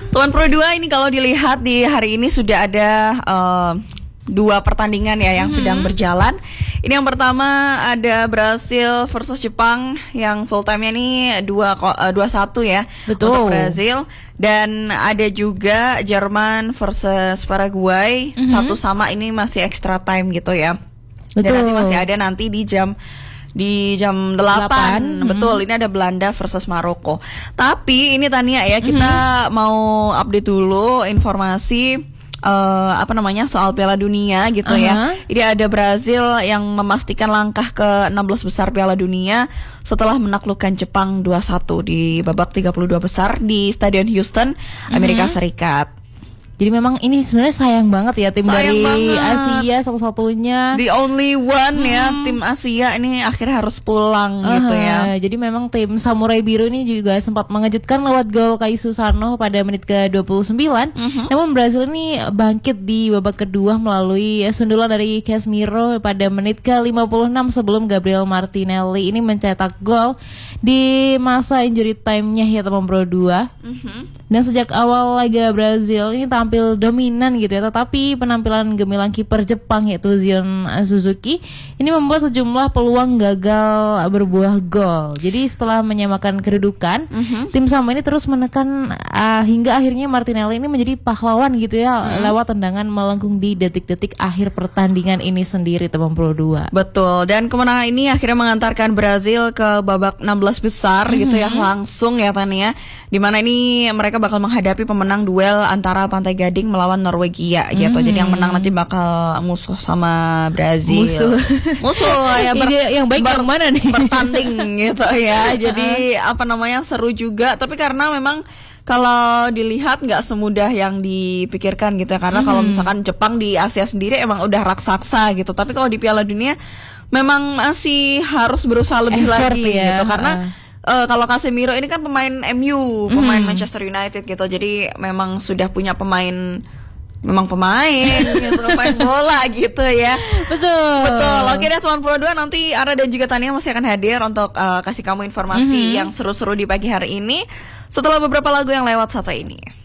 Tuan Pro 2 ini kalau dilihat di hari ini sudah ada dua pertandingan ya yang sedang berjalan. Ini yang pertama ada Brasil versus Jepang yang full time-nya ini 2-1 ya. Betul. Untuk Brasil. Dan ada juga Jerman versus Paraguay 1-1, ini masih extra time gitu ya. Betul. Dan nanti masih ada nanti di jam 8. Betul, ini ada Belanda versus Maroko. Tapi ini Tania ya, kita mau update dulu informasi soal Piala Dunia gitu ya. Ini ada Brazil yang memastikan langkah ke 16 besar Piala Dunia setelah menaklukkan Jepang 2-1 di babak 32 besar di Stadion Houston, Amerika Serikat. Jadi memang ini sebenarnya sayang banget ya tim Sayang dari banget. Asia satu-satunya. The only one ya, tim Asia ini akhirnya harus pulang gitu ya. Jadi memang tim Samurai Biru ini juga sempat mengejutkan lewat gol Kai Susano pada menit ke-29. Namun Brazil ini bangkit di babak kedua melalui sundulan dari Casemiro pada menit ke-56 sebelum Gabriel Martinelli ini mencetak gol di masa injury time-nya ya teman Pro 2. Dan sejak awal laga Brazil ini tampil dominan gitu ya, tetapi penampilan gemilang kiper Jepang yaitu Zion Suzuki ini membuat sejumlah peluang gagal berbuah gol. Jadi setelah menyamakan kedudukan, tim Sama ini terus menekan hingga akhirnya Martinelli ini menjadi pahlawan gitu ya, lewat tendangan melengkung di detik-detik akhir pertandingan ini sendiri teman Pro 2. Betul, dan kemenangan ini akhirnya mengantarkan Brazil ke babak 16 besar gitu ya, langsung ya Tania. Dimana ini mereka bakal menghadapi pemenang duel antara Pantai Gading melawan Norwegia gitu. Jadi yang menang nanti bakal musuh sama Brazil. Musuh ya. Yang baik yang mana nih? Bertanding gitu ya. Jadi seru juga. Tapi karena memang kalau dilihat nggak semudah yang dipikirkan gitu ya. Karena kalau misalkan Jepang di Asia sendiri emang udah raksasa gitu. Tapi kalau di Piala Dunia memang masih harus berusaha lebih lagi ya, gitu. Karena kalau Casemiro ini kan pemain MU, pemain Manchester United gitu. Jadi memang sudah punya pemain gitu, pemain bola gitu ya. Betul. Oke deh Tuan Pro 2, nanti Ara dan juga Tania masih akan hadir untuk kasih kamu informasi yang seru-seru di pagi hari ini setelah beberapa lagu yang lewat satu ini.